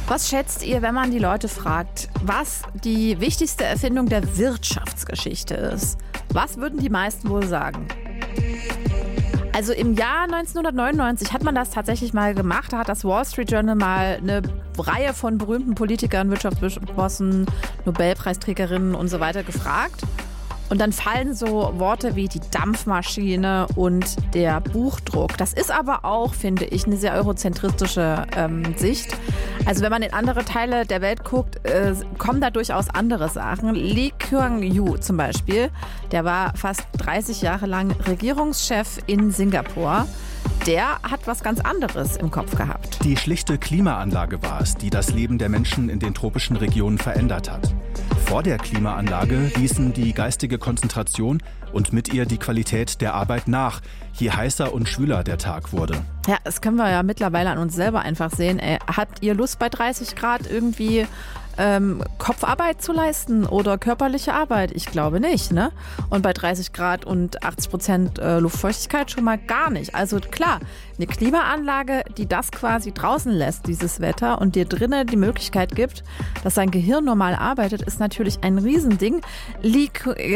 Was schätzt ihr, wenn man die Leute fragt, was die wichtigste Erfindung der Wirtschaftsgeschichte ist? Was würden die meisten wohl sagen? Also im Jahr 1999 hat man das tatsächlich mal gemacht. Da hat das Wall Street Journal mal eine Reihe von berühmten Politikern, Wirtschaftsbossen, Nobelpreisträgerinnen und so weiter gefragt. Und dann fallen so Worte wie die Dampfmaschine und der Buchdruck. Das ist aber auch, finde ich, eine sehr eurozentristische Sicht. Also wenn man in andere Teile der Welt guckt, kommen da durchaus andere Sachen. Lee Kuan-yew zum Beispiel, der war fast 30 Jahre lang Regierungschef in Singapur. Der hat was ganz anderes im Kopf gehabt. Die schlichte Klimaanlage war es, die das Leben der Menschen in den tropischen Regionen verändert hat. Vor der Klimaanlage ließen die geistige Konzentration und mit ihr die Qualität der Arbeit nach, je heißer und schwüler der Tag wurde. Ja, das können wir ja mittlerweile an uns selber einfach sehen. Habt ihr Lust bei 30 Grad irgendwie Kopfarbeit zu leisten oder körperliche Arbeit? Ich glaube nicht, ne? Und bei 30 Grad und 80% Luftfeuchtigkeit schon mal gar nicht. Also klar, eine Klimaanlage, die das quasi draußen lässt, dieses Wetter, und dir drinnen die Möglichkeit gibt, dass dein Gehirn normal arbeitet, ist natürlich ein Riesending. Lee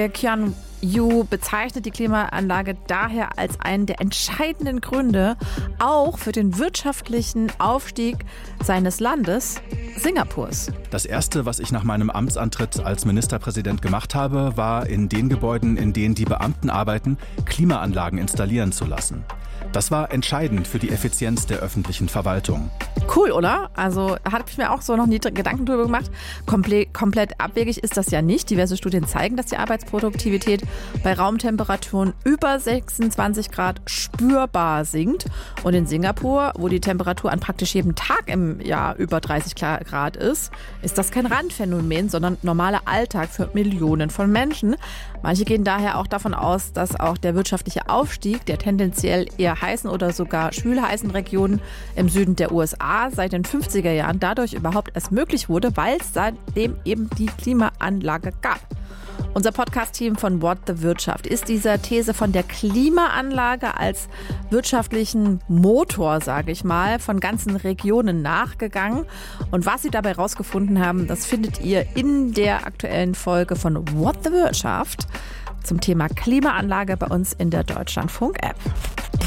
Kuan-yew bezeichnet die Klimaanlage daher als einen der entscheidenden Gründe auch für den wirtschaftlichen Aufstieg seines Landes, Singapurs. Das Erste, was ich nach meinem Amtsantritt als Ministerpräsident gemacht habe, war in den Gebäuden, in denen die Beamten arbeiten, Klimaanlagen installieren zu lassen. Das war entscheidend für die Effizienz der öffentlichen Verwaltung. Cool, oder? Also habe ich mir auch so noch nie Gedanken drüber gemacht. Komplett abwegig ist das ja nicht. Diverse Studien zeigen, dass die Arbeitsproduktivität bei Raumtemperaturen über 26 Grad spürbar sinkt. Und in Singapur, wo die Temperatur an praktisch jedem Tag im Jahr über 30 Grad ist das kein Randphänomen, sondern normaler Alltag für Millionen von Menschen. Manche gehen daher auch davon aus, dass auch der wirtschaftliche Aufstieg der tendenziell eher heißen oder sogar schwül-heißen Regionen im Süden der USA seit den 50er Jahren dadurch überhaupt erst möglich wurde, weil es seitdem eben die Klimaanlage gab. Unser Podcast-Team von What the Wirtschaft ist dieser These von der Klimaanlage als wirtschaftlichen Motor, sage ich mal, von ganzen Regionen nachgegangen. Und was sie dabei rausgefunden haben, das findet ihr in der aktuellen Folge von What the Wirtschaft zum Thema Klimaanlage bei uns in der Deutschlandfunk-App.